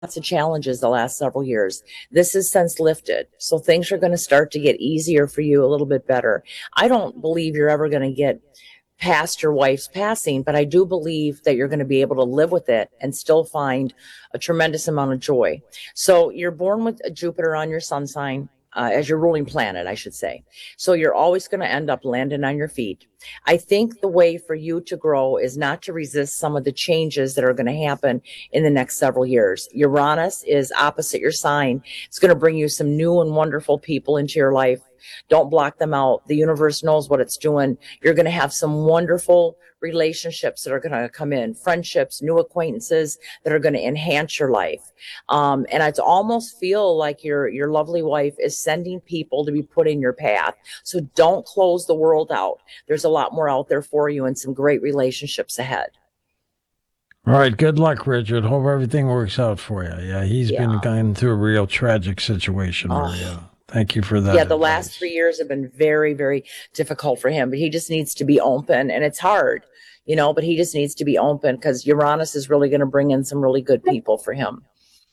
of challenges the last several years. This is since lifted. So things are going to start to get easier for you, a little bit better. I don't believe you're ever going to get past your wife's passing, but I do believe that you're going to be able to live with it and still find a tremendous amount of joy. So you're born with Jupiter on your sun sign. As your ruling planet, I should say. So you're always going to end up landing on your feet. I think the way for you to grow is not to resist some of the changes that are going to happen in the next several years. Uranus is opposite your sign. It's going to bring you some new and wonderful people into your life. Don't block them out. The universe knows what it's doing. You're going to have some wonderful relationships that are going to come in, friendships, new acquaintances that are going to enhance your life. And I almost feel like your lovely wife is sending people to be put in your path. So don't close the world out. There's a lot more out there for you and some great relationships ahead. All right. Good luck, Richard. Hope everything works out for you. Yeah, he's been going through a real tragic situation, Maria. Thank you for that. Yeah, the last 3 years have been very, very difficult for him, but he just needs to be open, and it's hard, but he just needs to be open because Uranus is really going to bring in some really good people for him.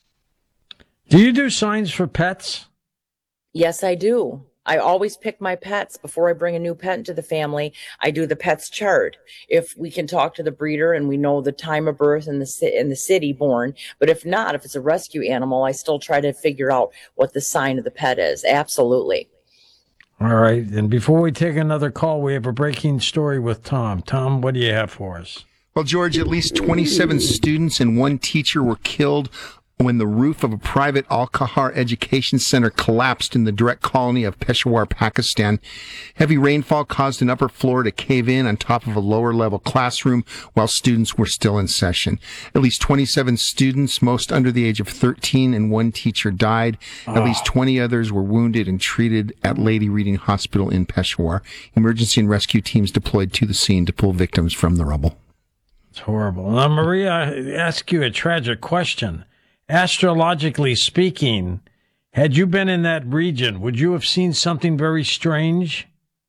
Do you do signs for pets? Yes, I do. I always pick my pets before I bring a new pet into the family. I do the pet's chart. If we can talk to the breeder and we know the time of birth and the city born, but if not, if it's a rescue animal, I still try to figure out what the sign of the pet is. Absolutely. All right. And before we take another call, we have a breaking story with Tom. Tom, what do you have for us? Well, George, at least 27 students and one teacher were killed when the roof of a private Al-Kahar education center collapsed in the direct colony of Peshawar, Pakistan. Heavy rainfall caused an upper floor to cave in on top of a lower-level classroom while students were still in session. At least 27 students, most under the age of 13, and one teacher died. At least 20 others were wounded and treated at Lady Reading Hospital in Peshawar. Emergency and rescue teams deployed to the scene to pull victims from the rubble. It's horrible. Now, Maria, I ask you a tragic question. Astrologically speaking, had you been in that region, would you have seen something very strange?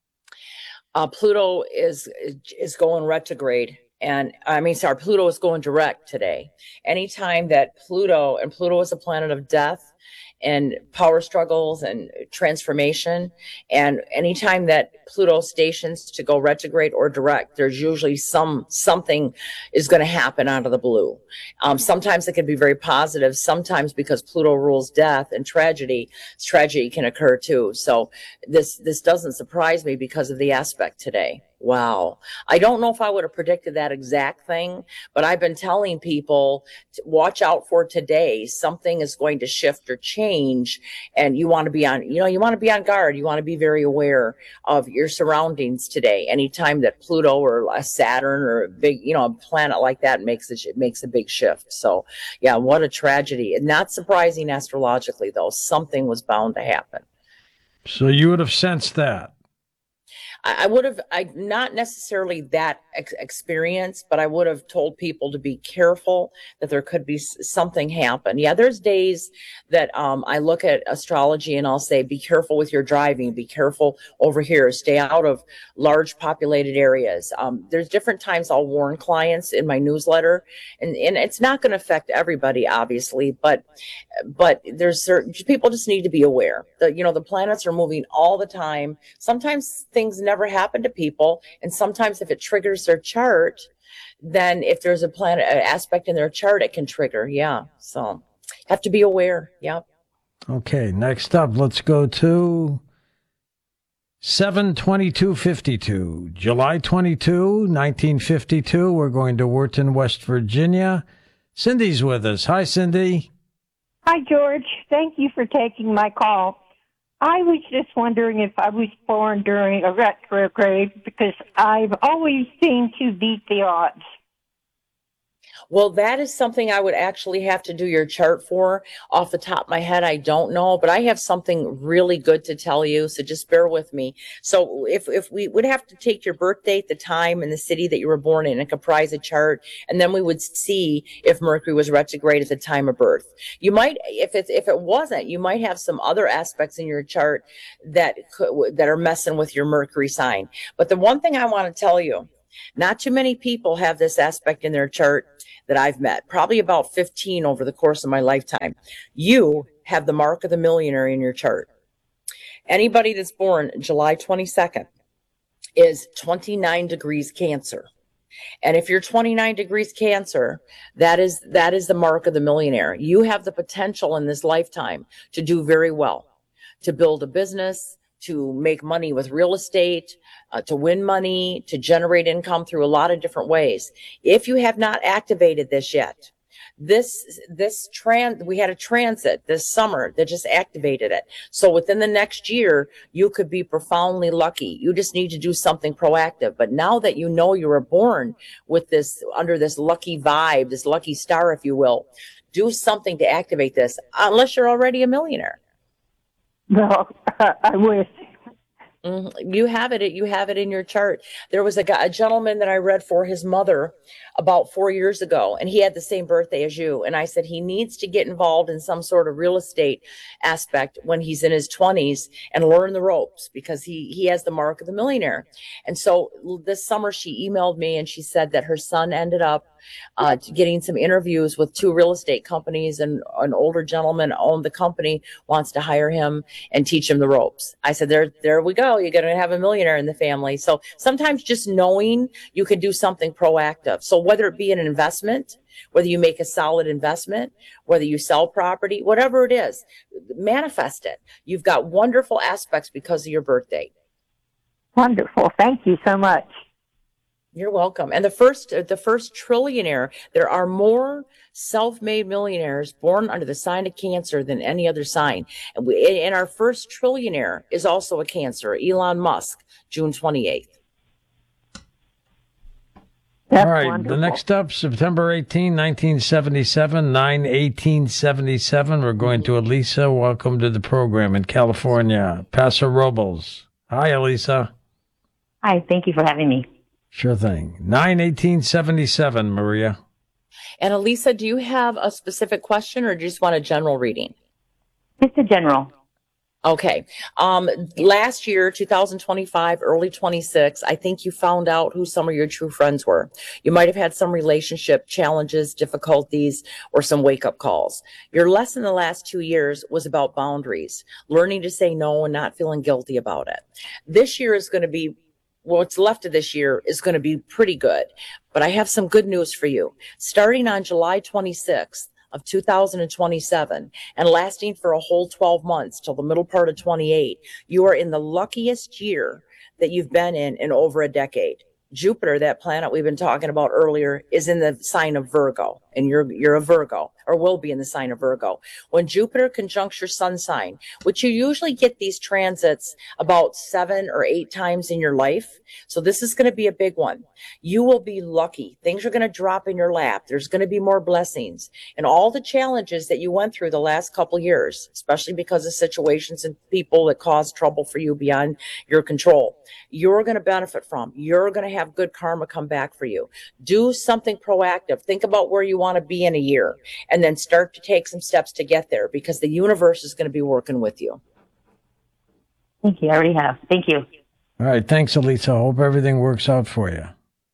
Pluto is going retrograde. And Pluto is going direct today. Anytime that Pluto is a planet of death and power struggles and transformation. And anytime that Pluto stations to go retrograde or direct, there's usually something is going to happen out of the blue. Sometimes it can be very positive. Sometimes because Pluto rules death and tragedy can occur too. So this doesn't surprise me because of the aspect today. Wow. I don't know if I would have predicted that exact thing, but I've been telling people to watch out for today. Something is going to shift or change, and you want to be on guard. You want to be very aware of your surroundings today. Anytime that Pluto or a Saturn or a big, a planet like that makes a big shift. So yeah, what a tragedy. Not surprising astrologically though. Something was bound to happen. So you would have sensed that. I would have, not necessarily that experience, but I would have told people to be careful that there could be something happen. Yeah, there's days that I look at astrology and I'll say, be careful with your driving, be careful over here, stay out of large populated areas. There's different times I'll warn clients in my newsletter, and it's not going to affect everybody, obviously, but there's certain people just need to be aware that, the planets are moving all the time. Sometimes things never happen to people, and sometimes if it triggers their chart, then if there's a planet aspect in their chart, it can trigger. Yeah, so have to be aware. Yeah. Okay, next up, let's go to 7/22/52, July 22, 1952. We're going to Wharton, West Virginia. Cindy's with us. Hi, Cindy. Hi, George. Thank you for taking my call. I was just wondering if I was born during a retrograde because I've always seemed to beat the odds. Well, that is something I would actually have to do your chart for. Off the top of my head, I don't know, but I have something really good to tell you, so just bear with me. So if we would have to take your birth date, the time, and the city that you were born in and comprise a chart, and then we would see if Mercury was retrograde at the time of birth. You might, if it wasn't, you might have some other aspects in your chart that are messing with your Mercury sign. But the one thing I want to tell you, Not too many people have this aspect in their chart that I've met, probably about 15 over the course of my lifetime. You have the mark of the millionaire in your chart. Anybody that's born July 22nd is 29 degrees Cancer. And if you're 29 degrees Cancer, that is the mark of the millionaire. You have the potential in this lifetime to do very well, to build a business, to make money with real estate, to win money, to generate income through a lot of different ways. If you have not activated this yet, we had a transit this summer that just activated it. So within the next year, you could be profoundly lucky. You just need to do something proactive. But now that you know you were born with this, under this lucky vibe, this lucky star, if you will, do something to activate this, unless you're already a millionaire. Well, I wish. You have it. You have it in your chart. There was a gentleman that I read for his mother about 4 years ago, and he had the same birthday as you. And I said he needs to get involved in some sort of real estate aspect when he's in his 20s and learn the ropes, because he has the mark of the millionaire. And so this summer she emailed me and she said that her son ended up getting some interviews with 2 real estate companies, and an older gentleman owned the company, wants to hire him and teach him the ropes. I said, there we go. You're going to have a millionaire in the family. So sometimes just knowing you can do something proactive. So whether it be an investment, whether you make a solid investment, whether you sell property, whatever it is, manifest it. You've got wonderful aspects because of your birthday. Wonderful. Thank you so much. You're welcome. And the first trillionaire, there are more self-made millionaires born under the sign of Cancer than any other sign. And our first trillionaire is also a Cancer, Elon Musk, June 28th. That's All right. wonderful. The next up, September 18, 1977, 9/18/77. We're going to Elisa. Welcome to the program in California. Paso Robles. Hi, Elisa. Hi, thank you for having me. Sure thing. 9/18/77, Maria. And Elisa, do you have a specific question or do you just want a general reading? Just a general. Okay. Last year, 2025, early 26, I think you found out who some of your true friends were. You might have had some relationship challenges, difficulties, or some wake-up calls. Your lesson the last 2 years was about boundaries, learning to say no and not feeling guilty about it. This year is going to be, what's left of this year is going to be pretty good. But I have some good news for you. Starting on July 26th of 2027 and lasting for a whole 12 months till the middle part of 28, you are in the luckiest year that you've been in over a decade. Jupiter, that planet we've been talking about earlier, is in the sign of Virgo, and you're a Virgo, or will be in the sign of Virgo. When Jupiter conjuncts your sun sign, which you usually get these transits about 7 or 8 times in your life, so this is going to be a big one. You will be lucky. Things are going to drop in your lap. There's going to be more blessings. And all the challenges that you went through the last couple years, especially because of situations and people that caused trouble for you beyond your control, you're going to benefit from. You're going to have good karma come back for you. Do something proactive. Think about where you want to be in a year and then start to take some steps to get there, because the universe is going to be working with you. Thank you. I already have. Thank you. All right. Thanks, Elisa. Hope everything works out for you.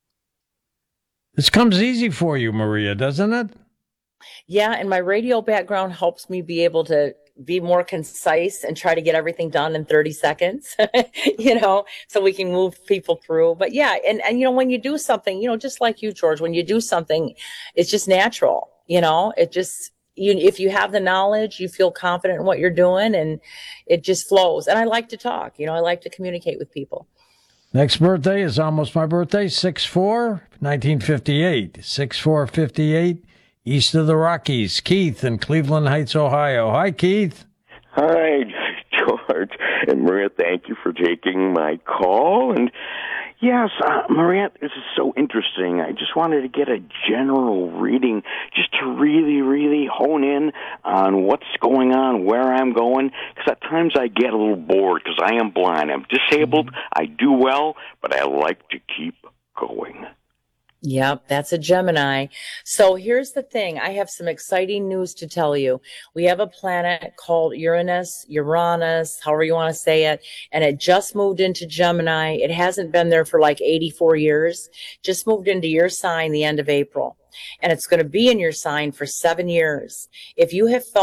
This comes easy for you, Maria, doesn't it? Yeah, and my radio background helps me be able to be more concise and try to get everything done in 30 seconds, so we can move people through. But yeah, and when you do something, just like you, George, when you do something, it's just natural, it just, if you have the knowledge, you feel confident in what you're doing, and it just flows. And I like to talk, I like to communicate with people. Next birthday is almost my birthday, 6/4, 1958, 6/4/58. East of the Rockies, Keith in Cleveland Heights, Ohio. Hi, Keith. Hi, George. And Maria, thank you for taking my call. And yes, Maria, this is so interesting. I just wanted to get a general reading just to really, really hone in on what's going on, where I'm going, because at times I get a little bored because I am blind. I'm disabled. I do well, but I like to keep going. Yep, that's a Gemini. So here's the thing. I have some exciting news to tell you. We have a planet called Uranus, however you want to say it, and it just moved into Gemini. It hasn't been there for like 84 years. Just moved into your sign the end of April. And it's going to be in your sign for 7 years. If you have felt